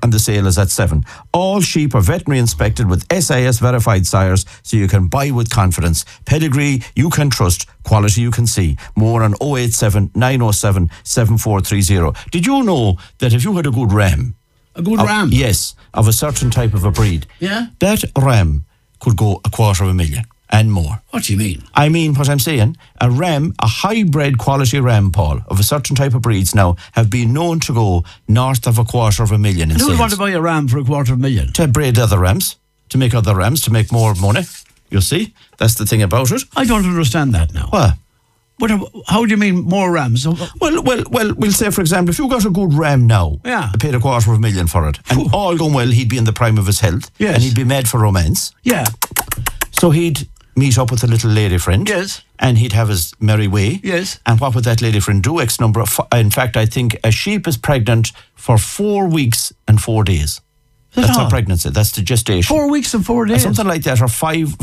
and the sale is at 7. All sheep are veterinary inspected with SIS verified sires, so you can buy with confidence. Pedigree you can trust, quality you can see. More on 087 907 7430. Did you know that if you had a good ram? A good ram? Yes, of a certain type of a breed. Yeah? That ram could go $250,000 and more. What do you mean? I mean what I'm saying. A ram, a high-bred quality ram, Paul, of a certain type of breeds now, have been known to go north of $250,000 in Who sales. would want to buy a ram for $250,000? To breed other rams, to make other rams, to make more money. You see? That's the thing about it. I don't understand that now. What? How do you mean more rams? Well, we'll say, for example, if you got a good ram now, Yeah. paid $250,000 for it, and all going well, he'd be in the prime of his health, Yes. and he'd be made for romance. Yeah. So he'd meet up with a little lady friend. Yes. And he'd have his merry way. Yes. And what would that lady friend do? X number of... In fact, I think a sheep is pregnant for 4 weeks and 4 days. That's her pregnancy. That's the gestation. 4 weeks and 4 days? Something like that, or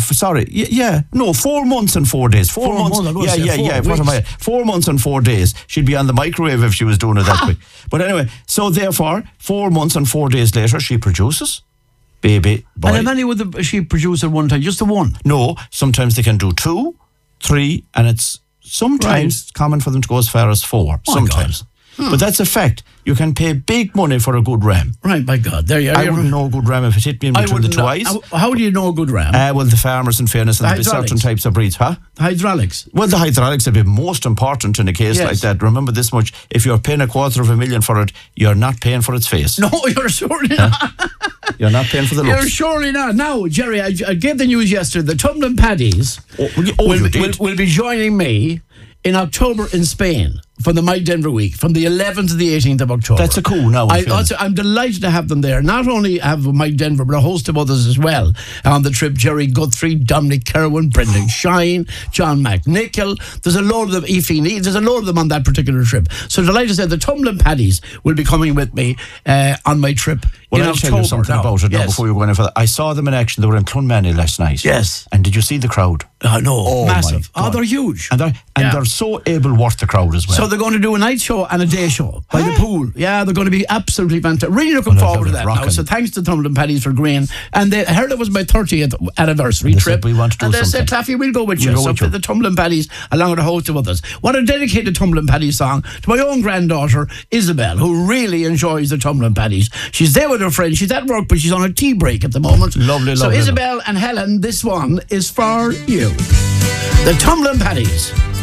4 months and 4 days. 4 months. What am I? 4 months and 4 days. She'd be on the microwave if she was doing it that quick. But anyway, so therefore, 4 months and 4 days later, she produces baby boy. And how many would the sheep produce at one time? Just the one? No, sometimes they can do 2, 3, and it's sometimes common for them to go as far as 4. Sometimes. But that's a fact. You can pay big money for a good ram. Right, by God. There you are. I wouldn't know a good ram if it hit me in between the two eyes. How do you know a good ram? Well, the farmers, in fairness, and there'll be certain types of breeds, Hydraulics. Well, the hydraulics would be most important in a case like that. Remember this much, if you're paying $250,000 for it, you're not paying for its face. No, you're surely not. You're not paying for the looks. You're surely not. Now, Jerry, I gave the news yesterday. The Tumbling Paddies will be joining me in October in Spain for the Mike Denver week, from the 11th to the 18th of October. That's a cool now. I'm delighted to have them there. Not only have Mike Denver, but a host of others as well on the trip. Jerry Guthrie, Dominic Kerwin, Brendan Shine, John McNichol. There's a load of them, there's a load of them on that particular trip. So delighted to say the Tumbling Paddies will be coming with me on my trip in I'll October. Tell you something about it now before you go any further. I saw them in action. They were in Clonmany last night. Yes. And did you see the crowd? No, massive. They're huge. And they're so able worth the crowd as well. So they're going to do a night show and a day show by the pool. Yeah, they're going to be absolutely fantastic. Really looking forward to that now. So thanks to Tumbling Paddies for Green. And I heard it was my 30th anniversary trip. We want to do and they something. said, Claffy, we'll go with you. So the Tumbling Paddies, along with a host of others. Want to dedicate the Tumbling Paddies song to my own granddaughter, Isabel, who really enjoys the Tumbling Paddies. She's there with her friend. She's at work, but she's on a tea break at the moment. Lovely. So Isabel and Helen, this one is for you. The Tumbling Paddies.